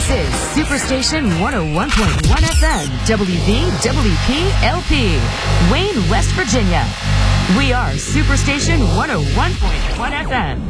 This is Superstation 101.1 FM, WVWP LP, Wayne, West Virginia. We are Superstation 101.1 FM.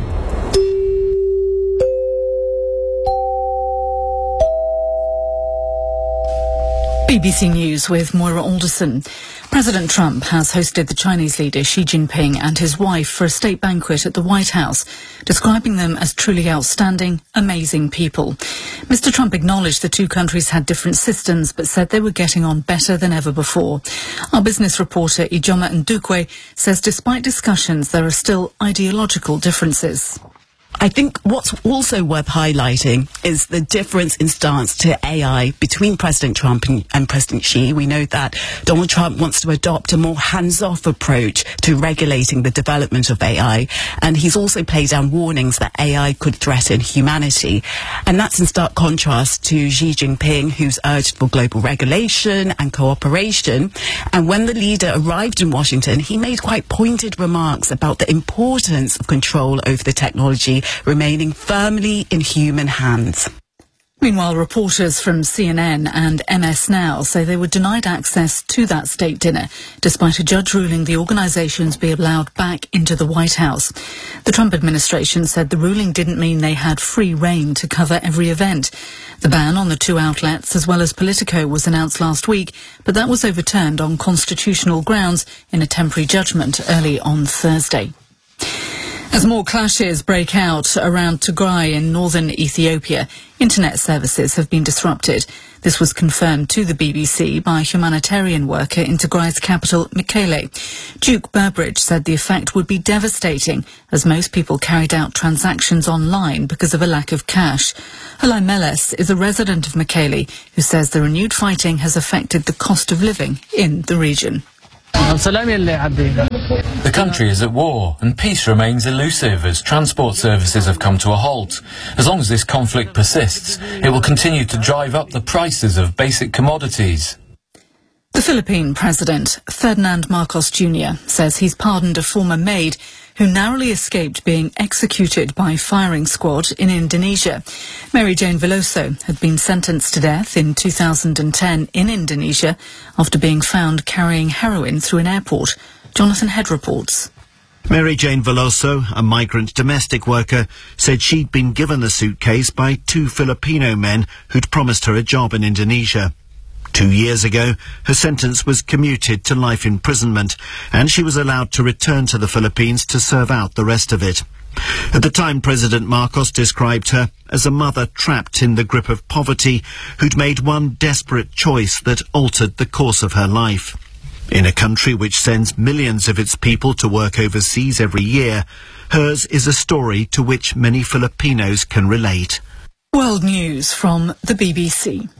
BBC News with Moira Alderson. President Trump has hosted the Chinese leader Xi Jinping and his wife for a state banquet at the White House, describing them as truly outstanding, amazing people. Mr. Trump acknowledged the two countries had different systems, but said they were getting on better than ever before. Our business reporter Ijoma Ndukwe says despite discussions, there are still ideological differences. I think what's also worth highlighting is the difference in stance to AI between President Trump and President Xi. We know that Donald Trump wants to adopt a more hands-off approach to regulating the development of AI, and he's also played down warnings that AI could threaten humanity. And that's in stark contrast to Xi Jinping, who's urged for global regulation and cooperation. And when the leader arrived in Washington, he made quite pointed remarks about the importance of control over the technology remaining firmly in human hands. Meanwhile, reporters from CNN and MS Now say they were denied access to that state dinner, despite a judge ruling the organisations be allowed back into the White House. The Trump administration said the ruling didn't mean they had free rein to cover every event. The ban on the two outlets, as well as Politico, was announced last week, but that was overturned on constitutional grounds in a temporary judgment early on Thursday. As more clashes break out around Tigray in northern Ethiopia, internet services have been disrupted. This was confirmed to the BBC by a humanitarian worker in Tigray's capital, Mekele. Duke Burbridge said the effect would be devastating, as most people carried out transactions online because of a lack of cash. Halai Meles is a resident of Mekele who says the renewed fighting has affected the cost of living in the region. The country is at war and peace remains elusive as transport services have come to a halt. As long as this conflict persists, it will continue to drive up the prices of basic commodities. The Philippine President, Ferdinand Marcos Jr., says he's pardoned a former maid who narrowly escaped being executed by firing squad in Indonesia. Mary Jane Veloso had been sentenced to death in 2010 in Indonesia after being found carrying heroin through an airport. Jonathan Head reports. Mary Jane Veloso, a migrant domestic worker, said she'd been given the suitcase by two Filipino men who'd promised her a job in Indonesia. 2 years ago, her sentence was commuted to life imprisonment, and she was allowed to return to the Philippines to serve out the rest of it. At the time, President Marcos described her as a mother trapped in the grip of poverty who'd made one desperate choice that altered the course of her life. In a country which sends millions of its people to work overseas every year, hers is a story to which many Filipinos can relate. World News from the BBC.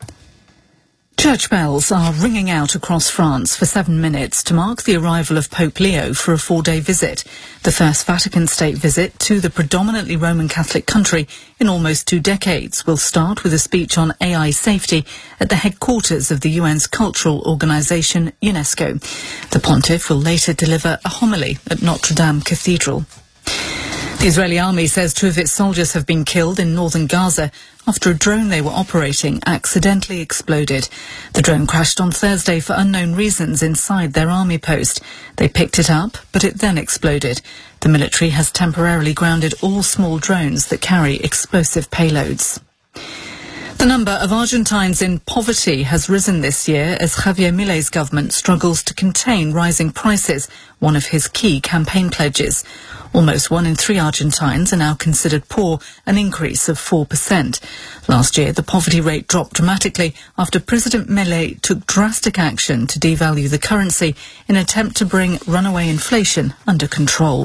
Church bells are ringing out across France for 7 minutes to mark the arrival of Pope Leo for a 4-day visit, the first Vatican state visit to the predominantly Roman Catholic country in almost 2 decades. Will start with a speech on AI safety at the headquarters of the UN's cultural organisation, UNESCO. The pontiff will later deliver a homily at Notre Dame Cathedral. The Israeli army says 2 of its soldiers have been killed in northern Gaza after a drone they were operating accidentally exploded. The drone crashed on Thursday for unknown reasons inside their army post. They picked it up, but it then exploded. The military has temporarily grounded all small drones that carry explosive payloads. The number of Argentines in poverty has risen this year as Javier Milei's government struggles to contain rising prices, one of his key campaign pledges. Almost 1 in 3 Argentines are now considered poor, an increase of 4%. Last year, the poverty rate dropped dramatically after President Milei took drastic action to devalue the currency in an attempt to bring runaway inflation under control.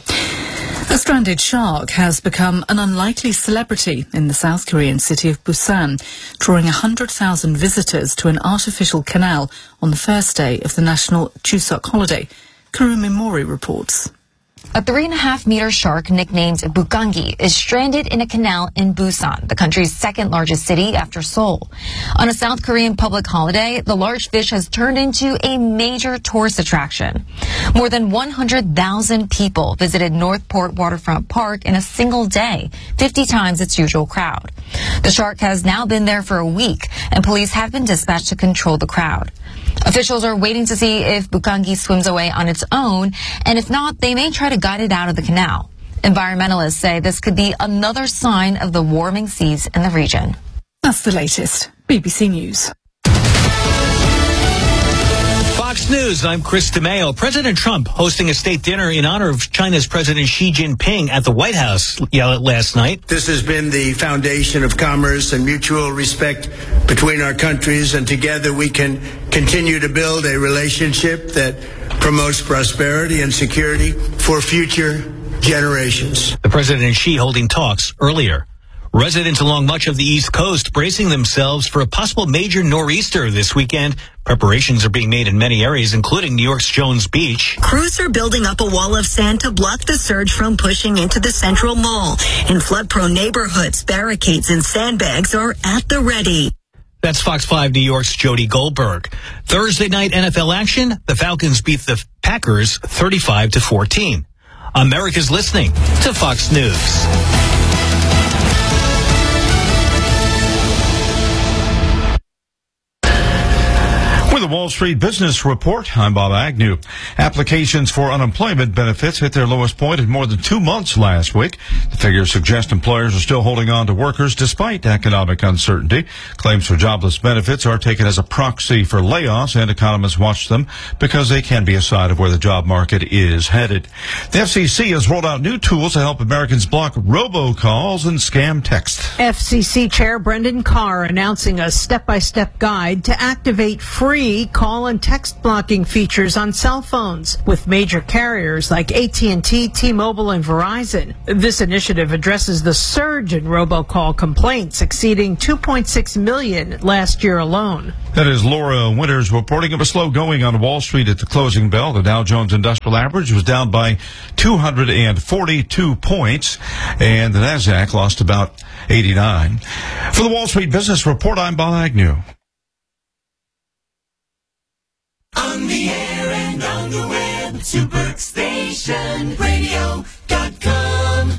A stranded shark has become an unlikely celebrity in the South Korean city of Busan, drawing 100,000 visitors to an artificial canal on the first day of the national Chuseok holiday. Kurumi Mori reports. A 3.5-meter shark nicknamed Bukangi is stranded in a canal in Busan, the country's second largest city after Seoul. On a South Korean public holiday, the large fish has turned into a major tourist attraction. More than 100,000 people visited Northport Waterfront Park in a single day, 50 times its usual crowd. The shark has now been there for a week, and police have been dispatched to control the crowd. Officials are waiting to see if Bukangi swims away on its own, and if not, they may try to guide it out of the canal. Environmentalists say this could be another sign of the warming seas in the region. That's the latest. BBC News. Fox News, I'm Chris DeMeo. President Trump hosting a state dinner in honor of China's President Xi Jinping at the White House last night. This has been the foundation of commerce and mutual respect between our countries, and together we can continue to build a relationship that promotes prosperity and security for future generations. The President and Xi holding talks earlier. Residents along much of the East Coast bracing themselves for a possible major nor'easter this weekend. Preparations are being made in many areas, including New York's Jones Beach. Crews are building up a wall of sand to block the surge from pushing into the Central Mall. In flood-prone neighborhoods, barricades and sandbags are at the ready. That's Fox 5 New York's Jody Goldberg. Thursday night NFL action, the Falcons beat the Packers 35-14. America's listening to Fox News. With the Wall Street Business Report, I'm Bob Agnew. Applications for unemployment benefits hit their lowest point in more than 2 months last week. The figures suggest employers are still holding on to workers despite economic uncertainty. Claims for jobless benefits are taken as a proxy for layoffs, and economists watch them because they can be a sign of where the job market is headed. The FCC has rolled out new tools to help Americans block robocalls and scam texts. FCC Chair Brendan Carr announcing a step-by-step guide to activate free call and text blocking features on cell phones with major carriers like AT&T, T-Mobile, and Verizon. This initiative addresses the surge in robocall complaints, exceeding 2.6 million last year alone. That is Laura Winters reporting. It was slow going on Wall Street at the closing bell. The Dow Jones Industrial Average was down by 242 points, and the Nasdaq lost about 89. For the Wall Street Business Report, I'm Bob Agnew. On the air and on the web, superstationradio.com.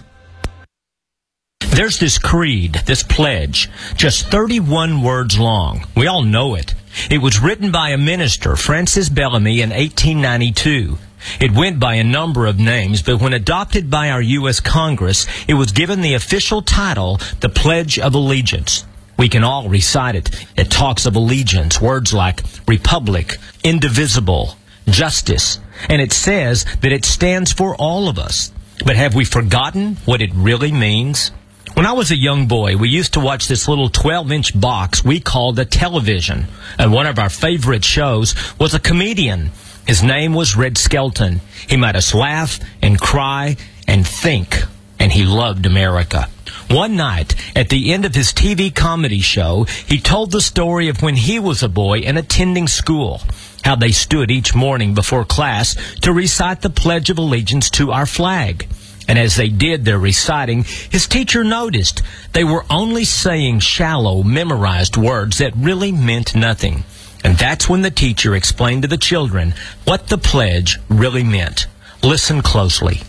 There's this creed, this pledge, just 31 words long. We all know it. It was written by a minister, Francis Bellamy, in 1892. It went by a number of names, but when adopted by our U.S. Congress, it was given the official title, the Pledge of Allegiance. We can all recite it. It talks of allegiance, words like republic, indivisible, justice, and it says that it stands for all of us. But have we forgotten what it really means? When I was a young boy, we used to watch this little 12-inch box we called a television, and one of our favorite shows was a comedian. His name was Red Skelton. He made us laugh and cry and think, and he loved America. One night, at the end of his TV comedy show, he told the story of when he was a boy and attending school, how they stood each morning before class to recite the Pledge of Allegiance to our flag. And as they did their reciting, his teacher noticed they were only saying shallow, memorized words that really meant nothing. And that's when the teacher explained to the children what the pledge really meant. Listen closely.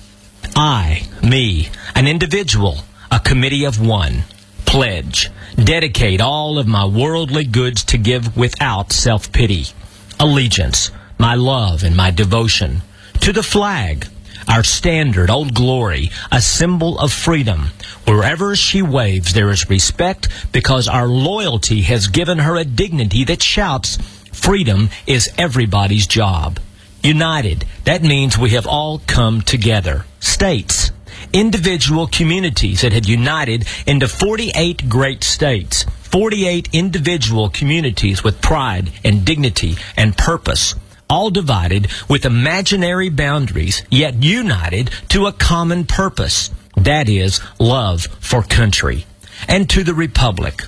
I, me, an individual, a committee of one, pledge, dedicate all of my worldly goods to give without self-pity. Allegiance, my love and my devotion. To the flag, our standard, Old Glory, a symbol of freedom. Wherever she waves, there is respect because our loyalty has given her a dignity that shouts, freedom is everybody's job. United, that means we have all come together. States, individual communities that had united into 48 great states, 48 individual communities with pride and dignity and purpose, all divided with imaginary boundaries, yet united to a common purpose. That is love for country. And to the republic,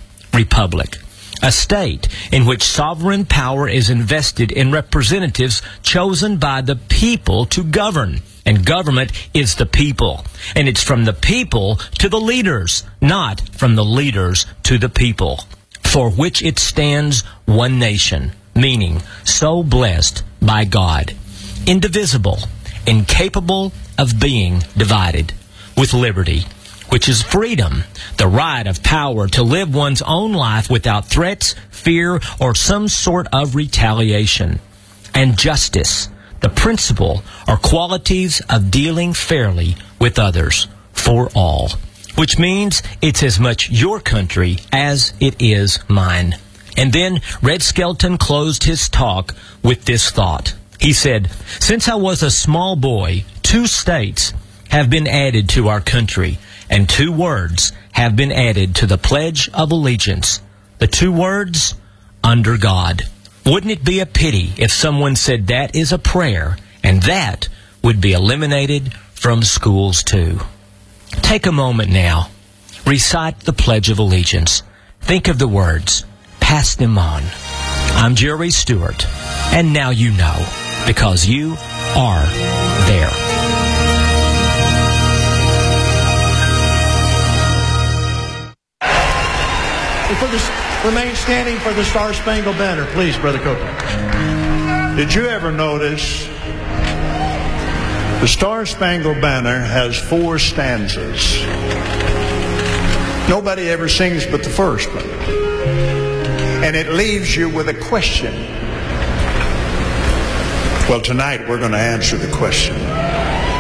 a state in which sovereign power is invested in representatives chosen by the people to govern. And government is the people. And it's from the people to the leaders, not from the leaders to the people. For which it stands one nation, meaning so blessed by God, indivisible, incapable of being divided, with liberty, which is freedom, the right of power to live one's own life without threats, fear, or some sort of retaliation, and justice, the principle or qualities of dealing fairly with others for all, which means it's as much your country as it is mine. And then Red Skelton closed his talk with this thought. He said, "Since I was a small boy, 2 states have been added to our country, and 2 words have been added to the Pledge of Allegiance. The 2 words, under God." Wouldn't it be a pity if someone said that is a prayer, and that would be eliminated from schools too? Take a moment now. Recite the Pledge of Allegiance. Think of the words. Pass them on. I'm Jerry Stewart, and now you know, because you are there. Remain standing for the Star-Spangled Banner, please, Brother Copeland. Did you ever notice the Star-Spangled Banner has 4 stanzas? Nobody ever sings but the first one. And it leaves you with a question. Well, tonight we're going to answer the question.